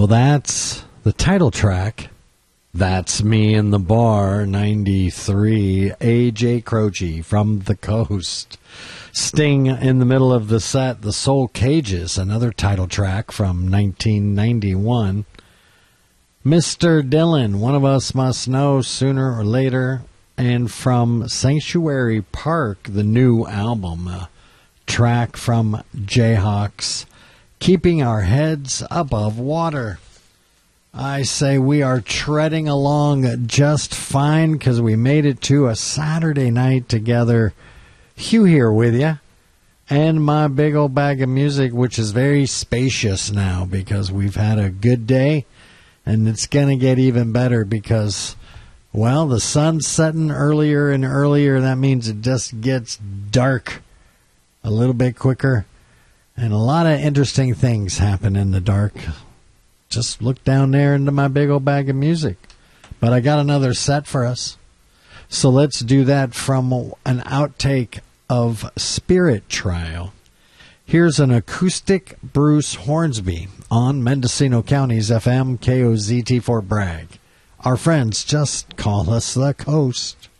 Well, that's the title track. That's Me in the Bar, 93, A.J. Croce from the Coast. Sting in the middle of the set, The Soul Cages, another title track from 1991. Mr. Dylan, One of Us Must Know Sooner or Later. And from Sanctuary Park, the new album, a track from Jayhawks, Keeping Our Heads Above Water. I say we are treading along just fine because we made it to a Saturday night together. Hugh here with you and my big old bag of music, which is very spacious now because we've had a good day, and it's going to get even better because, well, the sun's setting earlier and earlier. That means it just gets dark a little bit quicker, and a lot of interesting things happen in the dark. Just look down there into my big old bag of music. But I got another set for us. So let's do that from an outtake of Spirit Trial. Here's an acoustic Bruce Hornsby on Mendocino County's FM KOZT for Bragg. Our friends just call us the Coast.